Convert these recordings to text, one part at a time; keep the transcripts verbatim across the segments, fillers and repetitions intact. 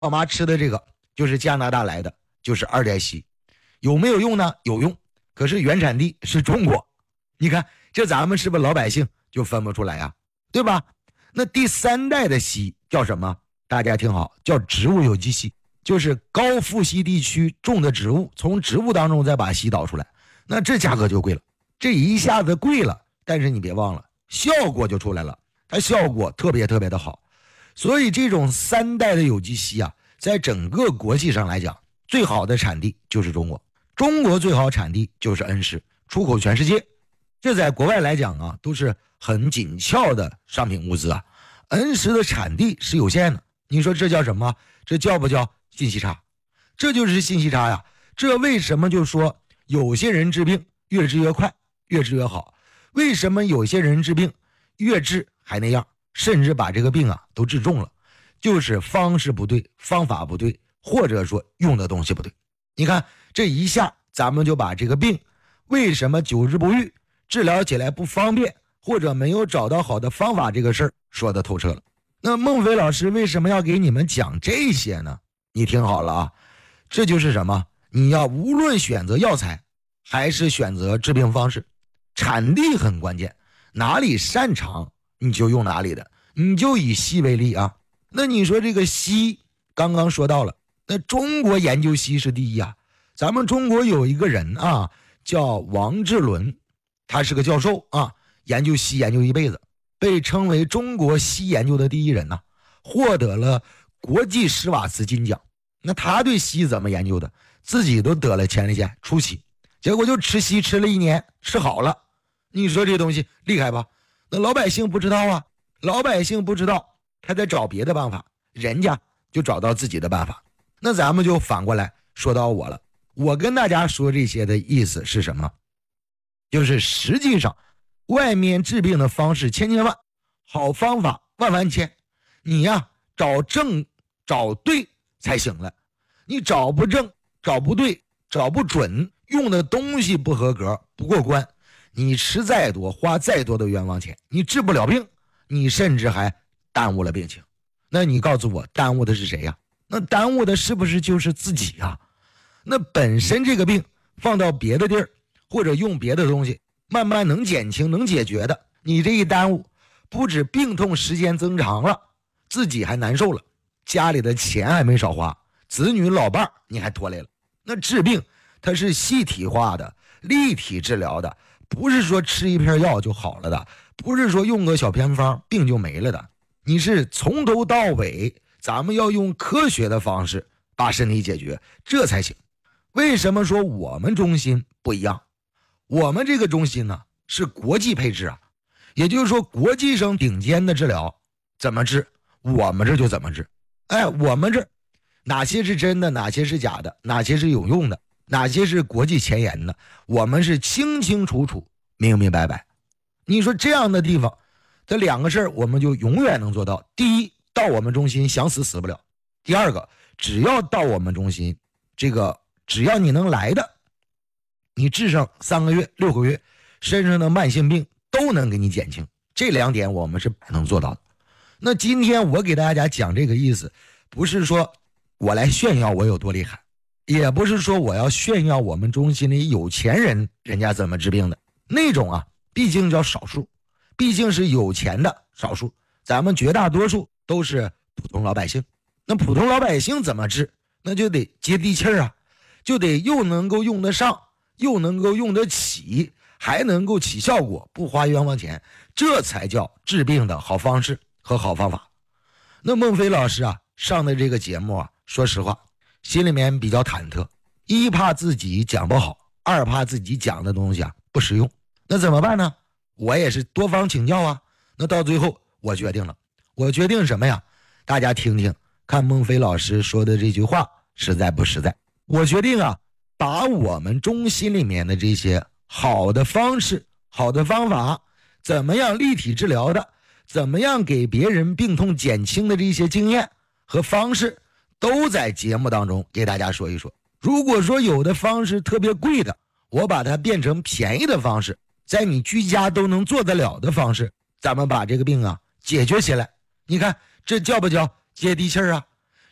老妈吃的这个就是加拿大来的，就是二代硒，有没有用呢？有用，可是原产地是中国。你看这咱们是不是老百姓就分不出来呀？对吧？那第三代的硒叫什么？大家听好，叫植物有机硒，就是高富硒地区种的植物，从植物当中再把硒导出来，那这价格就贵了，这一下子贵了，但是你别忘了效果就出来了，它效果特别特别的好。所以这种三代的有机硒啊，在整个国际上来讲，最好的产地就是中国，中国最好产地就是恩施，出口全世界。这在国外来讲啊，都是很紧俏的商品物资啊。恩施的产地是有限的，你说这叫什么？这叫不叫信息差？这就是信息差呀。这为什么就说有些人治病越治越快，越治越好？为什么有些人治病越治还那样，甚至把这个病啊都治重了？就是方式不对，方法不对，或者说用的东西不对。你看这一下咱们就把这个病为什么久治不愈，治疗起来不方便，或者没有找到好的方法这个事儿说得透彻了。那孟非老师为什么要给你们讲这些呢？你听好了啊，这就是什么？你要无论选择药材还是选择治病方式，产地很关键，哪里擅长你就用哪里的。你就以硒为例啊，那你说这个硒刚刚说到了，那中国研究硒是第一啊。咱们中国有一个人啊叫王志伦，他是个教授啊，研究硒研究一辈子，被称为中国硒研究的第一人呐、啊，获得了国际史瓦茨金奖。那他对硒怎么研究的？自己都得了前列腺初期，结果就吃硒吃了一年，吃好了。你说这东西厉害吧？那老百姓不知道啊，老百姓不知道，他在找别的办法，人家就找到自己的办法。那咱们就反过来说到我了，我跟大家说这些的意思是什么？就是实际上外面治病的方式千千万，好方法万万千，你呀找正找对才行了。你找不正找不对找不准，用的东西不合格不过关，你吃再多花再多的冤枉钱，你治不了病，你甚至还耽误了病情。那你告诉我耽误的是谁呀？那耽误的是不是就是自己呀？那本身这个病放到别的地儿，或者用别的东西慢慢能减轻能解决的，你这一耽误，不止病痛时间增长了，自己还难受了，家里的钱还没少花，子女老伴你还拖累了。那治病它是细体化的，立体治疗的，不是说吃一片药就好了的，不是说用个小偏方病就没了的。你是从头到尾咱们要用科学的方式把身体解决，这才行。为什么说我们中心不一样？我们这个中心呢是国际配置啊，也就是说国际上顶尖的治疗怎么治，我们这就怎么治。哎，我们这哪些是真的，哪些是假的，哪些是有用的，哪些是国际前沿的，我们是清清楚楚明明白白。你说这样的地方，这两个事儿我们就永远能做到。第一，到我们中心想死死不了；第二个，只要到我们中心，这个只要你能来的，你治上三个月六个月，身上的慢性病都能给你减轻。这两点我们是能做到的。那今天我给大家讲这个意思，不是说我来炫耀我有多厉害，也不是说我要炫耀我们中心里有钱人人家怎么治病的，那种啊毕竟叫少数，毕竟是有钱的少数，咱们绝大多数都是普通老百姓。那普通老百姓怎么治？那就得接地气儿啊，就得又能够用得上，又能够用得起，还能够起效果，不花冤枉钱，这才叫治病的好方式和好方法。那孟非老师啊上的这个节目啊，说实话心里面比较忐忑，一怕自己讲不好，二怕自己讲的东西啊不实用。那怎么办呢？我也是多方请教啊。那到最后我决定了，我决定什么呀？大家听听看孟非老师说的这句话实在不实在。我决定啊把我们中心里面的这些好的方式好的方法，怎么样立体治疗的，怎么样给别人病痛减轻的这些经验和方式，都在节目当中给大家说一说。如果说有的方式特别贵的，我把它变成便宜的方式，在你居家都能做得了的方式，咱们把这个病啊解决起来。你看这叫不叫接地气儿啊？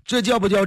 这叫不叫